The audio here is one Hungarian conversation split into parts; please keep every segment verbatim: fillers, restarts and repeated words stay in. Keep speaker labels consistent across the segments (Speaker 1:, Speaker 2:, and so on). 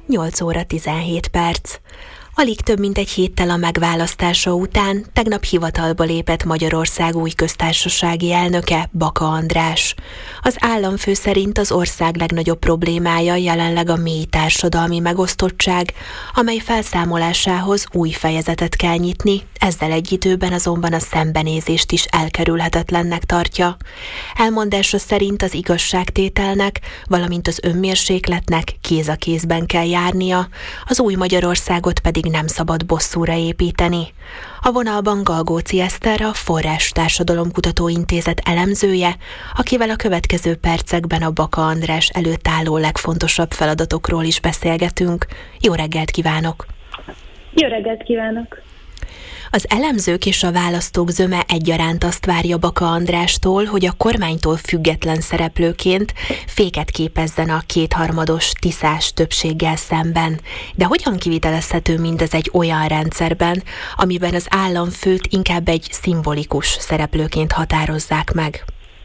Speaker 1: nyolc óra tizenhét perc. Alig több mint egy héttel a megválasztása után tegnap hivatalba lépett Magyarország új köztársasági elnöke, Baka András. Az államfő szerint az ország legnagyobb problémája jelenleg a mély társadalmi megosztottság, amely felszámolásához új fejezetet kell nyitni, ezzel egy időben azonban a szembenézést is elkerülhetetlennek tartja. Elmondása szerint az igazságtételnek, valamint az önmérsékletnek kéz a kézben kell járnia, az új Magyarországot pedig nem szabad bosszúra építeni. A vonalban Galgóci Eszter, a Forrás Társadalomkutató Intézet elemzője, akivel a következő percekben a Baka András előtt álló legfontosabb feladatokról is beszélgetünk. Jó reggelt kívánok!
Speaker 2: Jó reggelt kívánok!
Speaker 1: Az elemzők és a választók zöme egyaránt azt várja Baka Andrástól, hogy a kormánytól független szereplőként féket képezzen a kétharmados tiszás többséggel szemben. De hogyan kivitelezhető mindez egy olyan rendszerben, amiben az államfőt inkább egy szimbolikus szereplőként határozzák meg?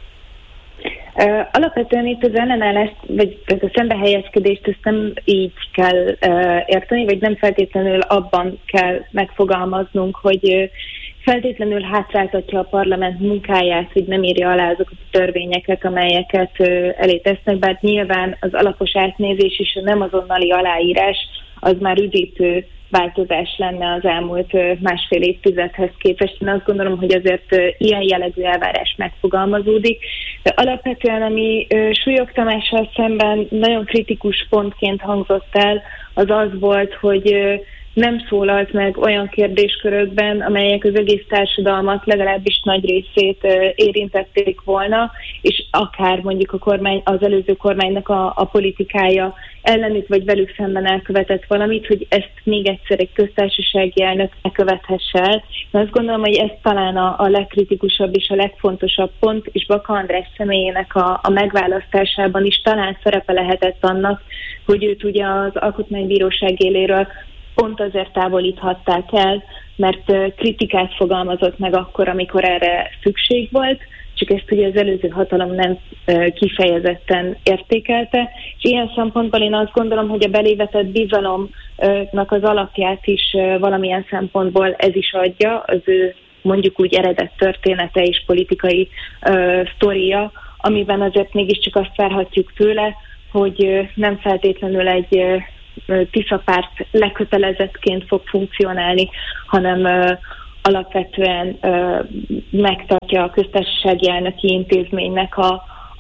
Speaker 2: Uh, alapvetően itt az ellenállást, vagy a szembehelyezkedést ezt nem így kell uh, érteni, vagy nem feltétlenül abban kell megfogalmaznunk, hogy uh, feltétlenül hátráltatja a parlament munkáját, hogy nem írja alá azokat a törvényeket, amelyeket uh, elé tesznek, bár nyilván az alapos átnézés és a nem azonnali aláírás az már üdítő változás lenne az elmúlt másfél évtizedhez képest. Én azt gondolom, hogy azért ilyen jellegű elvárás megfogalmazódik. De alapvetően, ami Súlyog Tamással szemben nagyon kritikus pontként hangzott el, az az volt, hogy nem szólalt meg olyan kérdéskörökben, amelyek az egész társadalmat legalábbis nagy részét érintették volna, és akár mondjuk a kormány, az előző kormánynak a, a politikája ellenük vagy velük szemben elkövetett valamit, hogy ezt még egyszer egy köztársasági elnök ne követhesse el. Én azt gondolom, hogy ez talán a, a legkritikusabb és a legfontosabb pont, és Baka András személyének a, a megválasztásában is talán szerepe lehetett annak, hogy őt ugye az Alkotmánybíróság éléről pont azért távolíthatták el, mert kritikát fogalmazott meg akkor, amikor erre szükség volt, csak ezt ugye az előző hatalom nem kifejezetten értékelte, és ilyen szempontból én azt gondolom, hogy a belévetett bizalomnak az alapját is valamilyen szempontból ez is adja, az ő mondjuk úgy eredet története és politikai uh, sztoria, amiben azért mégiscsak azt várhatjuk tőle, hogy nem feltétlenül egy Tisza-párt lekötelezettként fog funkcionálni, hanem uh, alapvetően uh, megtartja a köztársasági elnöki intézménynek a,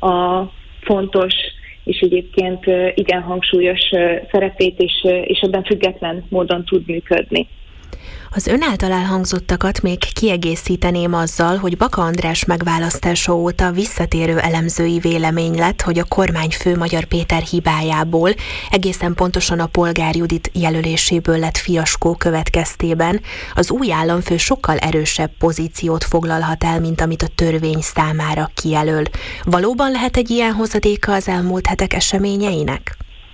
Speaker 2: a fontos és egyébként uh, igen hangsúlyos uh, szerepét, és, uh, és ebben független módon tud működni.
Speaker 1: Az ön által elhangzottakat még kiegészíteném azzal, hogy Baka András megválasztása óta visszatérő elemzői vélemény lett, hogy a kormányfő Magyar Péter hibájából, egészen pontosan a Polgár Judit jelöléséből lett fiaskó következtében az új államfő sokkal erősebb pozíciót foglalhat el, mint amit a törvény számára kijelöl. Valóban lehet egy ilyen hozadéka az elmúlt hetek eseményeinek?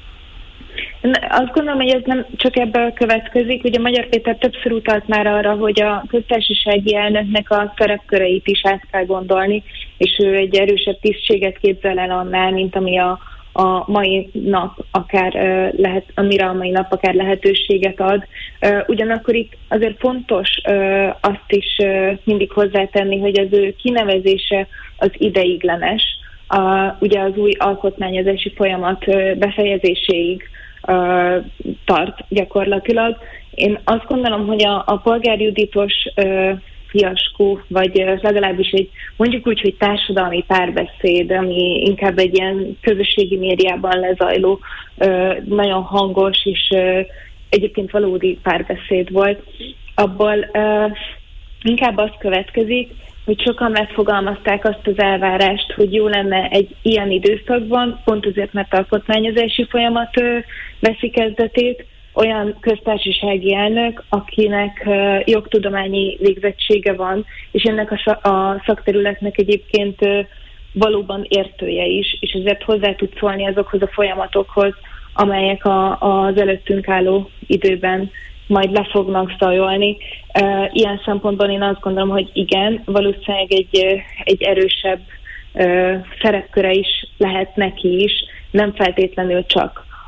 Speaker 2: Azt gondolom, hogy ez nem csak ebből következik. Ugye Magyar Péter többször utalt már arra, hogy a köztársasági elnöknek a szerepköreit is át kell gondolni, és ő egy erősebb tisztséget képzel el annál, mint ami a, a mai nap akár uh, lehet, amire a mai nap akár lehetőséget ad. Uh, ugyanakkor itt azért fontos uh, azt is uh, mindig hozzátenni, hogy az ő kinevezése az ideiglenes. Uh, ugye az új alkotmányozási folyamat uh, befejezéséig Uh, tart gyakorlatilag. Én azt gondolom, hogy a, a Polgár Juditos uh, fiaskó, vagy uh, legalábbis egy mondjuk úgy, hogy társadalmi párbeszéd, ami inkább egy ilyen közösségi médiában lezajló, uh, nagyon hangos és uh, egyébként valódi párbeszéd volt. Abból uh, inkább az következik, hogy sokan megfogalmazták azt az elvárást, hogy jó lenne egy ilyen időszakban, pont azért, mert alkotmányozási folyamat ö, veszi kezdetét, olyan köztársasági elnök, akinek ö, jogtudományi végzettsége van, és ennek a, a szakterületnek egyébként ö, valóban értője is, és ezért hozzá tud szólni azokhoz a folyamatokhoz, amelyek a, az előttünk álló időben majd le fognak zajolni. Ilyen szempontból én azt gondolom, hogy igen, valószínűleg egy, egy erősebb szerepköre is lehet neki is, nem feltétlenül csak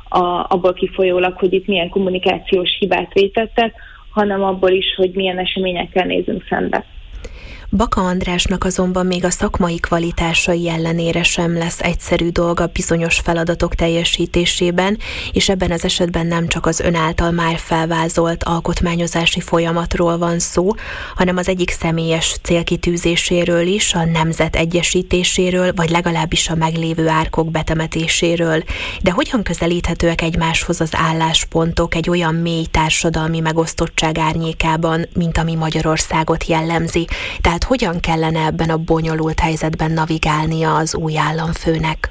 Speaker 2: a, abból kifolyólag, hogy itt milyen kommunikációs hibát vétettek, hanem abból is, hogy milyen eseményekkel nézünk szembe.
Speaker 1: Baka Andrásnak azonban még a szakmai kvalitásai ellenére sem lesz egyszerű dolga bizonyos feladatok teljesítésében, és ebben az esetben nem csak az ön által már felvázolt alkotmányozási folyamatról van szó, hanem az egyik személyes célkitűzéséről is, a nemzet egyesítéséről, vagy legalábbis a meglévő árkok betemetéséről. De hogyan közelíthetőek egymáshoz az álláspontok egy olyan mély társadalmi megosztottság árnyékában, mint ami Magyarországot jellemzi? Tehát hogyan kellene ebben a bonyolult helyzetben navigálnia az új államfőnek?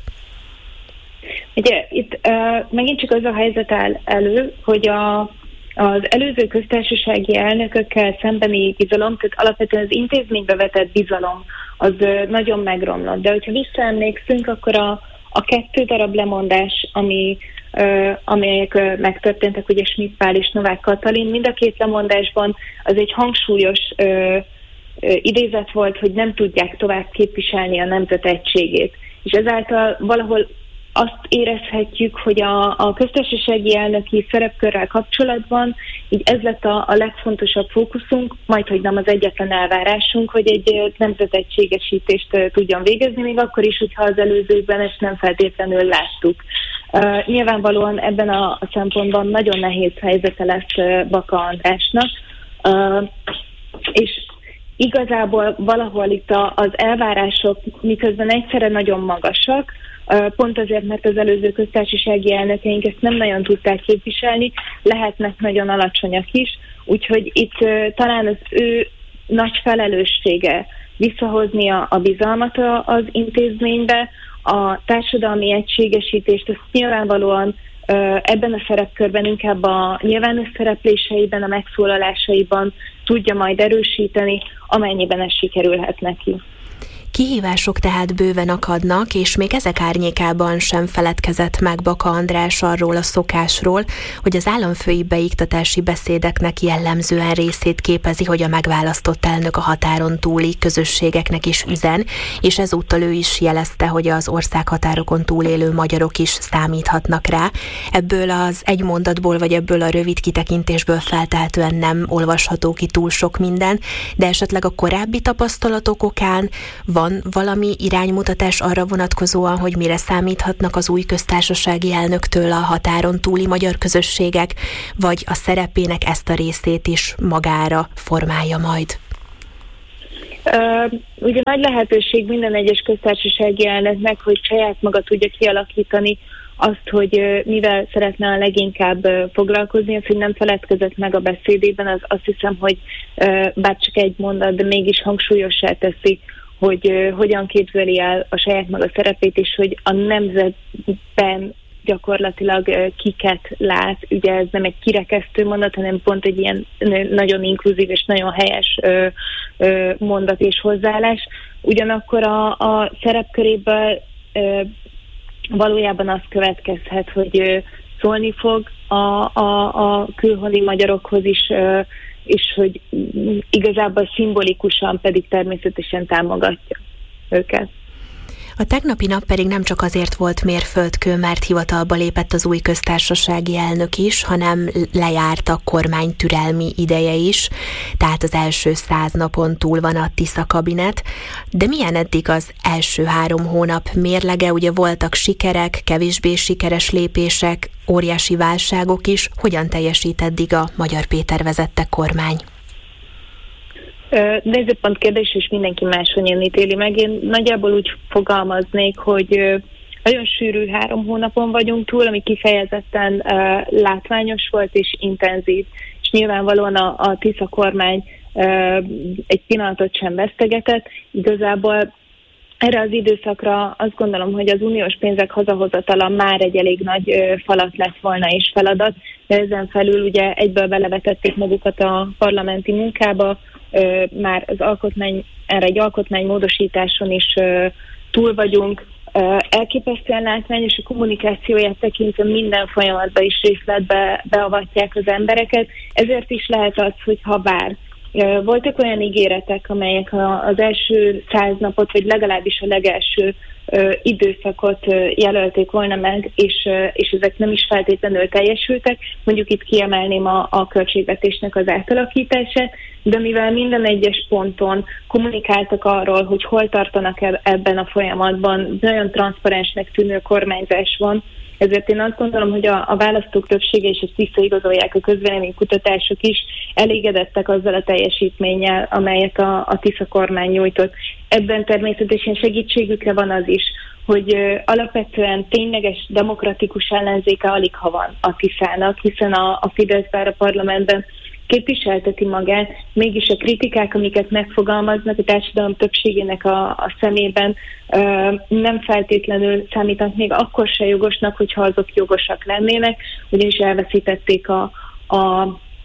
Speaker 2: Ugye itt uh, megint csak az a helyzet áll elő, hogy a, az előző köztársasági elnökökkel szembeni bizalom, tehát alapvetően az intézménybe vetett bizalom, az uh, nagyon megromlott. De hogyha visszaemlékszünk, akkor a, a kettő darab lemondás, ami Uh, amelyek uh, megtörténtek, ugye Schmidt Pál és Novák Katalin, mind a két lemondásban az egy hangsúlyos uh, idézet volt, hogy nem tudják tovább képviselni a nemzet egységét. És ezáltal valahol azt érezhetjük, hogy a, a köztársasági elnöki szerepkörrel kapcsolatban így ez lett a, a legfontosabb fókuszunk, majd hogy nem az egyetlen elvárásunk, hogy egy nemzetegységesítést tudjon végezni, még akkor is, hogyha az előzőkben ezt nem feltétlenül láttuk. Uh, nyilvánvalóan ebben a, a szempontban nagyon nehéz helyzete lesz Baka Andrásnak, uh, és igazából valahol itt az elvárások miközben egyszerre nagyon magasak, pont azért, mert az előző köztársasági elnökeink ezt nem nagyon tudták képviselni, lehetnek nagyon alacsonyak is, úgyhogy itt talán az ő nagy felelőssége visszahozni a, a bizalmat az intézménybe, a társadalmi egységesítést, ezt nyilvánvalóan ebben a szerepkörben inkább a nyilvános szerepléseiben, a megszólalásaiban tudja majd erősíteni, amennyiben ez sikerülhet neki.
Speaker 1: Kihívások tehát bőven akadnak, és még ezek árnyékában sem feledkezett meg Baka András arról a szokásról, hogy az államfői beiktatási beszédeknek jellemzően részét képezi, hogy a megválasztott elnök a határon túli közösségeknek is üzen, és ezúttal ő is jelezte, hogy az országhatárokon túlélő magyarok is számíthatnak rá. Ebből az egy mondatból, vagy ebből a rövid kitekintésből feltehetően nem olvasható ki túl sok minden, de esetleg a korábbi tapasztalatok okán van valami iránymutatás arra vonatkozóan, hogy mire számíthatnak az új köztársasági elnöktől a határon túli magyar közösségek, vagy a szerepének ezt a részét is magára formálja majd?
Speaker 2: Uh, ugye nagy lehetőség minden egyes köztársasági elnöknek, hogy saját maga tudja kialakítani azt, hogy uh, mivel szeretne a leginkább uh, foglalkozni, az, hogy nem feledkezett meg a beszédében, az azt hiszem, hogy uh, bár csak egy mondat, de mégis hangsúlyossá teszi, hogy uh, hogyan képzeli el a saját maga szerepét, és hogy a nemzetben gyakorlatilag uh, kiket lát. Ugye ez nem egy kirekesztő mondat, hanem pont egy ilyen nagyon inkluzív és nagyon helyes uh, uh, mondat és hozzáállás. Ugyanakkor a, a szerepköréből uh, valójában az következhet, hogy uh, szólni fog a, a, a külhoni magyarokhoz is, uh, és hogy igazából szimbolikusan pedig természetesen támogatja őket.
Speaker 1: A tegnapi nap pedig nem csak azért volt mérföldkő, mert hivatalba lépett az új köztársasági elnök is, hanem lejárt a kormány türelmi ideje is, tehát az első száz napon túl van a Tisza kabinet. De milyen eddig az első három hónap mérlege? Ugye voltak sikerek, kevésbé sikeres lépések, óriási válságok is. Hogyan teljesít eddig a Magyar Péter vezette kormány?
Speaker 2: Nézőpont kérdés, és mindenki máshogyan ítéli meg. Én nagyjából úgy fogalmaznék, hogy nagyon sűrű három hónapon vagyunk túl, ami kifejezetten uh, látványos volt és intenzív. És nyilvánvalóan a, a Tisza kormány uh, egy pillanatot sem vesztegetett. Igazából erre az időszakra azt gondolom, hogy az uniós pénzek hazahozatala már egy elég nagy uh, falat lett volna és feladat, de ezen felül ugye egyből belevetették magukat a parlamenti munkába, Uh, már az alkotmány, erre egy alkotmánymódosításon is uh, túl vagyunk. Uh, elképesztően látványos, a kommunikációját tekintve minden folyamatban is részletbe beavatják az embereket. Ezért is lehet az, hogy ha bár Voltak olyan ígéretek, amelyek az első száz napot, vagy legalábbis a legelső időszakot jelölték volna meg, és, és ezek nem is feltétlenül teljesültek. Mondjuk itt kiemelném a, a költségvetésnek az átalakítását, de mivel minden egyes ponton kommunikáltak arról, hogy hol tartanak ebben a folyamatban, nagyon transzparensnek tűnő kormányzás van, ezért én azt gondolom, hogy a, a választók többsége, és ezt visszaigazolják a közvéleménykutatások is, elégedettek azzal a teljesítménnyel, amelyet a, a Tisza kormány nyújtott. Ebben természetesen segítségükre van az is, hogy ö, alapvetően tényleges demokratikus ellenzéke alig ha van a Tiszának, hiszen a, a Fidesz bár a parlamentben képviselteti magát, mégis a kritikák, amiket megfogalmaznak a társadalom többségének a, a szemében ö, nem feltétlenül számítanak még akkor se jogosnak, hogyha azok jogosak lennének, ugyanis elveszítették a, a,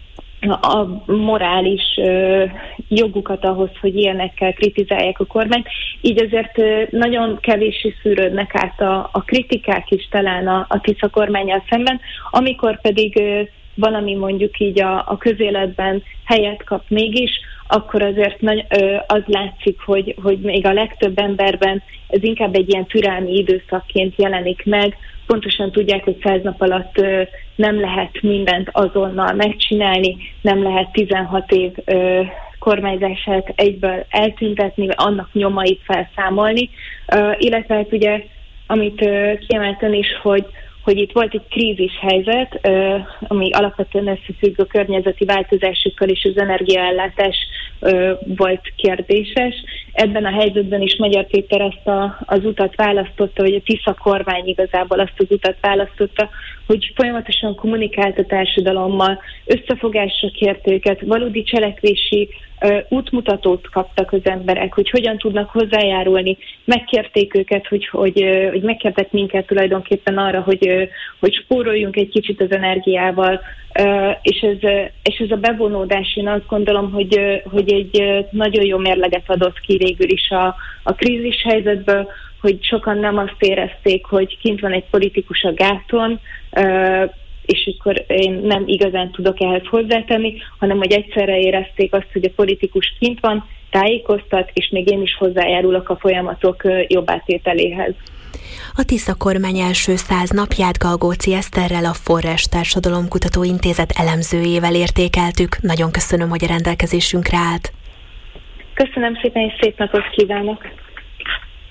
Speaker 2: a morális ö, jogukat ahhoz, hogy ilyenekkel kritizálják a kormányt. Így azért ö, nagyon kevéssé szűrődnek át a, a kritikák is talán a, a Tisza kormánnyal szemben, amikor pedig ö, valami mondjuk így a, a közéletben helyet kap mégis, akkor azért nagy, ö, az látszik, hogy, hogy még a legtöbb emberben ez inkább egy ilyen türelmi időszakként jelenik meg. Pontosan tudják, hogy száz nap alatt ö, nem lehet mindent azonnal megcsinálni, nem lehet tizenhat év ö, kormányzását egyből eltüntetni, annak nyomait felszámolni, ö, illetve hát ugye, amit ö, kiemelten is, hogy hogy itt volt egy krízis helyzet, ami alapvetően összefügg a környezeti változásokkal, és az energiaellátás volt kérdéses. Ebben a helyzetben is Magyar Péter azt a, az utat választotta, vagy a Tisza kormány igazából azt az utat választotta, hogy folyamatosan kommunikált a társadalommal, összefogásra kért őket, valódi cselekvési útmutatót kaptak az emberek, hogy hogyan tudnak hozzájárulni. Megkérték őket, hogy, hogy, hogy megkértek minket tulajdonképpen arra, hogy, hogy spóroljunk egy kicsit az energiával, és ez, és ez a bevonódás, én azt gondolom, hogy, hogy egy nagyon jó mérleget adott ki végül is a, a krízis helyzetből, hogy sokan nem azt érezték, hogy kint van egy politikus a gáton, és akkor én nem igazán tudok ehhez hozzátenni, hanem hogy egyszerre érezték azt, hogy a politikus kint van, tájékoztat, és még én is hozzájárulok a folyamatok jobb átételéhez.
Speaker 1: A Tisza kormány első száz napját Galgóci Eszterrel, a Forrás Társadalomkutató Intézet elemzőjével értékeltük. Nagyon köszönöm, hogy a rendelkezésünkre állt.
Speaker 2: Köszönöm szépen, és szép napot kívánok!